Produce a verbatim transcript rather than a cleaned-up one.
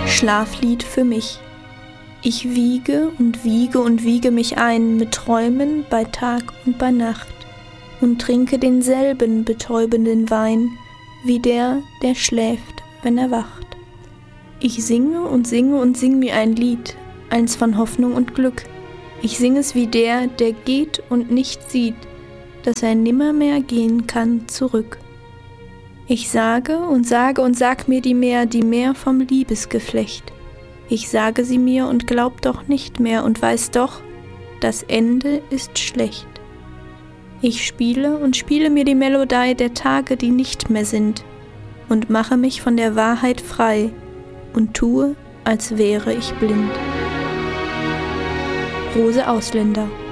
Schlaflied für mich. Ich wiege und wiege und wiege mich ein mit Träumen bei Tag und bei Nacht und trinke denselben betäubenden Wein wie der, der schläft, wenn er wacht. Ich singe und singe und sing mir ein Lied, eins von Hoffnung und Glück. Ich sing es wie der, der geht und nicht sieht, dass er nimmermehr gehen kann zurück. Ich sage und sage und sag mir die Meer, die Meer vom Liebesgeflecht. Ich sage sie mir und glaub doch nicht mehr und weiß doch, das Ende ist schlecht. Ich spiele und spiele mir die Melodie der Tage, die nicht mehr sind, und mache mich von der Wahrheit frei und tue, als wäre ich blind. Rose Ausländer.